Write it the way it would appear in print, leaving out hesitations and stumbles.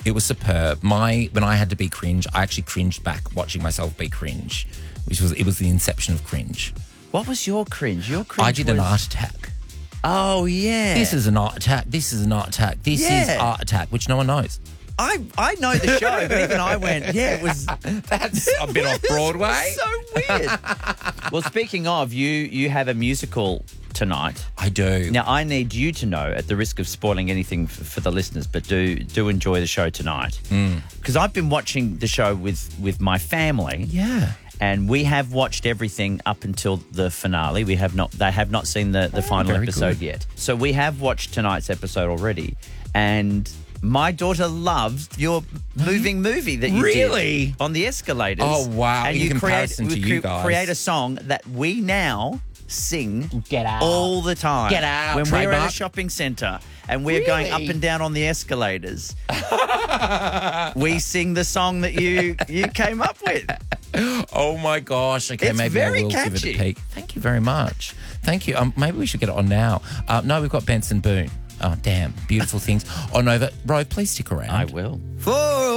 It was superb. When I had to be cringe, I actually cringed back watching myself be cringe, it was the inception of cringe. What was your cringe? Your cringe I did an art attack. Oh, yeah. This is an art attack. This is an art attack. This is art attack, which no one knows. I know the show, but even I went, it was... That's a bit off Broadway. So weird. Well, speaking of, you have a musical tonight. I do. Now, I need you to know, at the risk of spoiling anything for the listeners, but do enjoy the show tonight. Because I've been watching the show with my family. Yeah. And we have watched everything up until the finale. They have not seen the final episode yet. So we have watched tonight's episode already. And my daughter loves your moving movie that you did on the escalators. Oh, wow. And In comparison to you guys. create a song that we now sing Get out. all the time. Get out, When we're at a trademark. shopping centre and we're going up and down on the escalators, we sing the song that you came up with. Oh, my gosh. Okay, It's maybe very I will give it catchy. a peek. Thank you very much. Thank you. Maybe we should get it on now. No, we've got Benson Boone. Oh, damn. Beautiful things on Nova. Ro, please stick around. I will. For